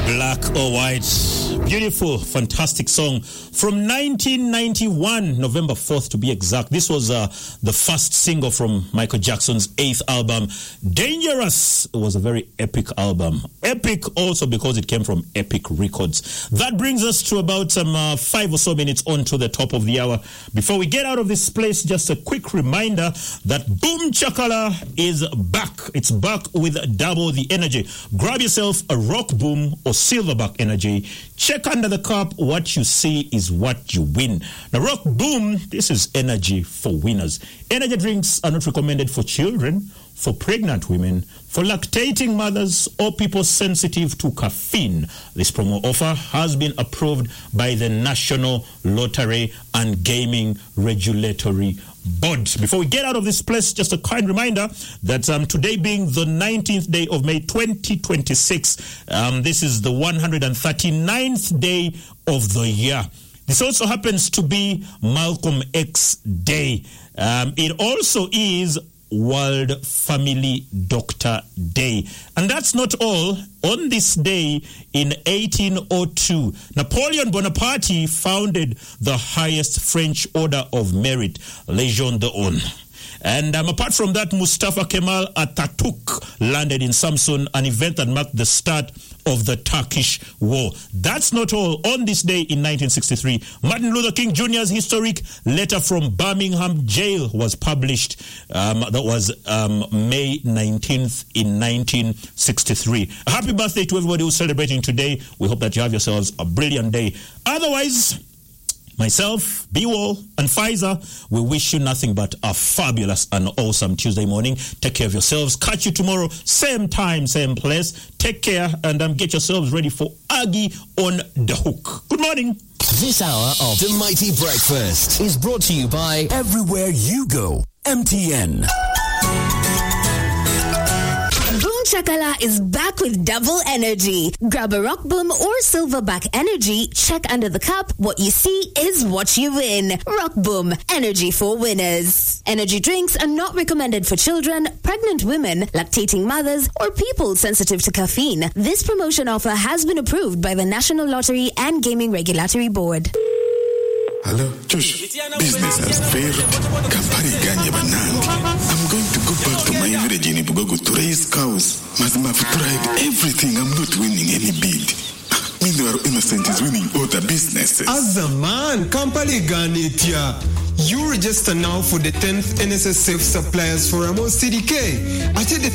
Black or White. Beautiful, fantastic song from 1991, November 4th to be exact. This was the first single from Michael Jackson's 8th album, Dangerous. It was a very epic album. Epic also because it came from Epic Records. That brings us to about 5 or so minutes on to the top of the hour. Before we get out of this place, just a quick reminder that Boom Chakala is back. It's back with double the energy. Grab yourself a Rock Boom or Silverback energy. Check under the cup. What you see is what you win. Now, Rock Boom, this is energy for winners. Energy drinks are not recommended for children, for pregnant women, for lactating mothers, or people sensitive to caffeine. This promo offer has been approved by the National Lottery and Gaming Regulatory Board. Before we get out of this place, just a kind reminder that today being the 19th day of May 2026, this is the 139th day of the year. This also happens to be Malcolm X Day. It also is World Family Doctor Day. And that's not all. On this day in 1802, Napoleon Bonaparte founded the highest French order of merit, Légion d'honneur. And apart from that, Mustafa Kemal Atatürk landed in Samsun, an event that marked the start of the Turkish War. That's not all. On this day in 1963, Martin Luther King Jr.'s historic letter from Birmingham jail was published. That was May 19th in 1963. A happy birthday to everybody who's celebrating today. We hope that you have yourselves a brilliant day. Otherwise, myself, B-Wall, and Pfizer, we wish you nothing but a fabulous and awesome Tuesday morning. Take care of yourselves. Catch you tomorrow, same time, same place. Take care and get yourselves ready for Aggie on the Hook. Good morning. This hour of The Mighty Breakfast is brought to you by Everywhere You Go, MTN. Boom Chakala is back with double energy. Grab a Rock Boom or Silverback energy. Check under the cup. What you see is what you win. Rock Boom, energy for winners. Energy drinks are not recommended for children, pregnant women, lactating mothers, or people sensitive to caffeine. This promotion offer has been approved by the National Lottery and Gaming Regulatory Board. Hello, Josh. Business has failed. Kampari ganye banangi. I'm going to go back to my village in Ibugogo to raise cows. Mazima, I've tried everything. I'm not winning any bid. Meanwhile, Innocent is winning all the businesses. As a man, Kampari Ganitia. You register now for the 10th NSS Safe Suppliers Forum or CDK. I said the